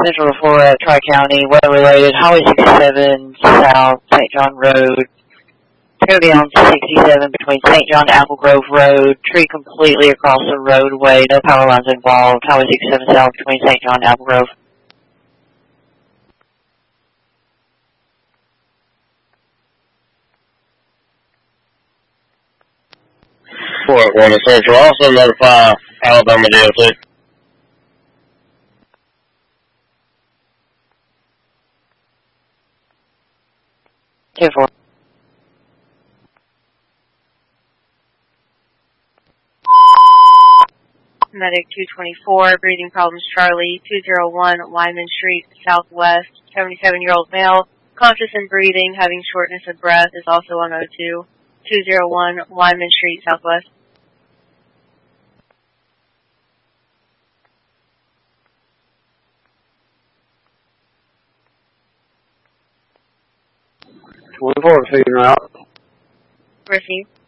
Central to Florida, Tri-County, weather-related, Highway 67 South, St. John Road. It's going to be on 67 between St. John and Apple Grove Road. Tree completely across the roadway, no power lines involved. Highway 67 South between St. John and Apple Grove. Fort Warner Central, also notify Alabama DOT. 2-4. Medic 224, breathing problems Charlie, 201 Lyman Street, Southwest, 77-year-old male, conscious and breathing, having shortness of breath, is also on O2, 201 Lyman Street, Southwest. Feeding route. Receive.